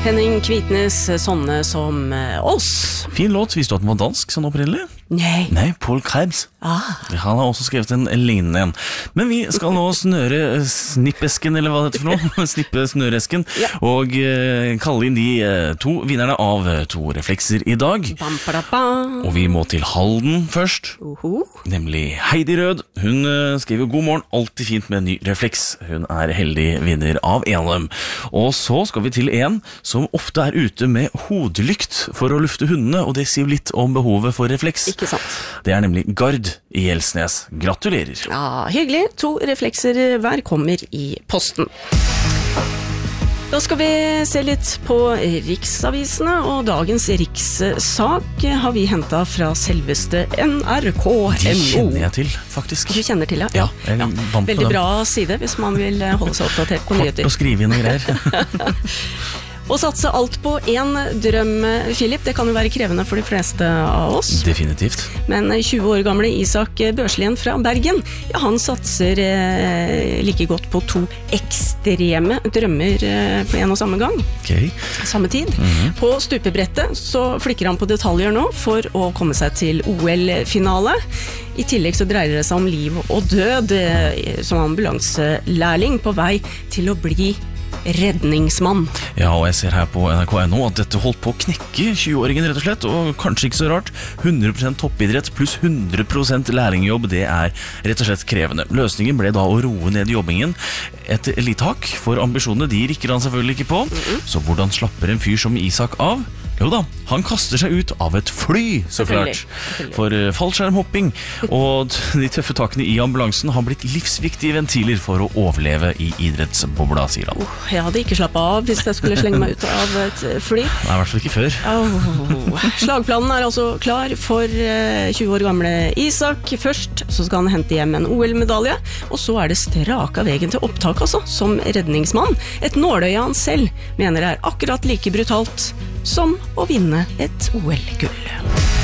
Henning Kvitnes, sånne som oss. Fin låt, visste du at den var dansk sånn opprinnelig? Nei. Paul Krebs. Han har også skrevet en lignende en. Men vi skal nå snøre snippesken, eller hva det heter for noe? Snippe snøresken, og kalle inn de to vinnerne av to reflekser i dag. Og vi må til Halden først, nemlig Heidi Rød. Hun skriver god morgen, alltid fint med en ny refleks. Hun er heldig vinner av en av dem. Og så skal vi til en som ofte er ute med hodelykt for å lufte hundene, og det sier litt om behovet for refleks. Ikke sant. Det er nemlig Gard i Gjelsnes. Gratulerer. Ja, hyggelig. 2 reflekser hver kommer i posten. Da skal vi se litt på riksavisene, og dagens rikssak har vi hentet fra selveste NRK.no. De kjenner jeg til, faktisk. Du kjenner til, ja. Veldig bra side hvis man vil holde seg oppdatert på nyheter. Kort å skrive inn og greier. Å satse alt på en drøm, Philip, det kan jo være krevende for de fleste av oss. Definitivt. Men 20 år gamle Isak Børslien fra Bergen, han satser like godt på 2 ekstreme drømmer på en og samme gang. Samme tid. På stupebrettet så flikker han på detaljer nå for å komme seg til OL-finale. I tillegg så dreier det seg om liv og død som ambulanselærling på vei til å bli redningsmann. Ja, og jeg ser her på NRK.no at dette holdt på å knekke 20-åringen rett og slett, og kanskje ikke så rart. 100% toppidrett pluss 100% læringjobb, det er rett og slett krevende. Løsningen ble da å roe ned jobbingen. Et litt hakk, for ambisjonene de rikker han selvfølgelig ikke på. Så hvordan slapper en fyr som Isak av? Jo da, han kaster seg ut av et fly, så klart. For fallskjermhopping og de tøffe takene i ambulansen har blitt livsviktige ventiler for å overleve i idrettsbobla, sier han. Jeg hadde ikke slappet av hvis jeg skulle slenge meg ut av et fly. Nei, i hvert fall ikke før. Slagplanen er altså klar for 20 år gamle Isak. Først så skal han hente hjem en OL-medalje, og så er det strak av veien til opptak, altså, som redningsmann. Et nåløye han selv mener er akkurat like brutalt som å vinne et OL-gull.